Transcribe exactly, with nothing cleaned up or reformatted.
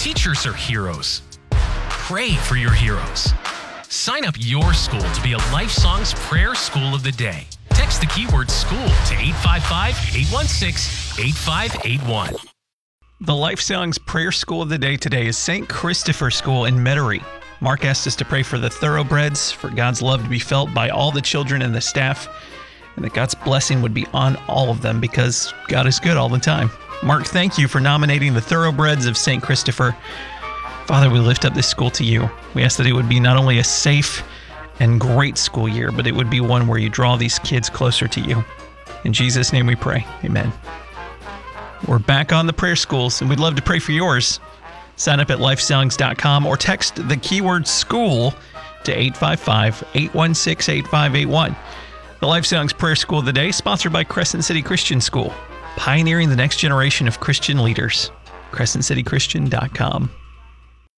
Teachers are heroes. Pray for your heroes. Sign up your school to be a LifeSongs Prayer School of the Day. Text the keyword school to eight five five, eight one six, eight five eight one. The LifeSongs Prayer School of the Day today is Saint Christopher School in Metairie. Mark asked us to pray for the thoroughbreds, for God's love to be felt by all the children and the staff, and that God's blessing would be on all of them because God is good all the time. Mark, thank you for nominating the thoroughbreds of Saint Christopher. Father, we lift up this school to you. We ask that it would be not only a safe and great school year, but it would be one where you draw these kids closer to you. In Jesus' name we pray. Amen. We're back on the prayer schools, and we'd love to pray for yours. Sign up at lifesongs dot com or text the keyword school to eight five five, eight one six, eight five eight one. The LifeSongs Prayer School of the Day, sponsored by Crescent City Christian School, pioneering the next generation of Christian leaders. crescent city christian dot com.